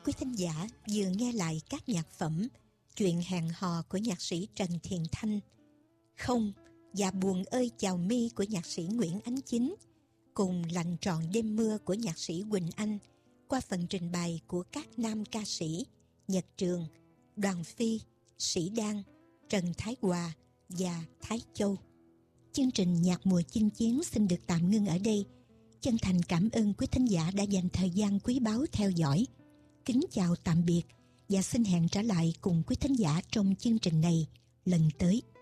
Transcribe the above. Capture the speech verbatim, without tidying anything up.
quý thính giả vừa nghe lại các nhạc phẩm Chuyện hẹn hò của nhạc sĩ Trần Thiền Thanh, Không và Buồn ơi chào mi của nhạc sĩ Nguyễn Ánh Chính, cùng Lạnh trọn đêm mưa của nhạc sĩ Quỳnh Anh, qua phần trình bày của các nam ca sĩ Nhật Trường, Đoàn Phi, Sĩ Đan, Trần Thái Hòa và Thái Châu. Chương trình Nhạc mùa chinh chiến xin được tạm ngưng ở đây. Chân thành cảm ơn quý thính giả đã dành thời gian quý báu theo dõi. Kính chào tạm biệt và xin hẹn trở lại cùng quý thính giả trong chương trình này lần tới.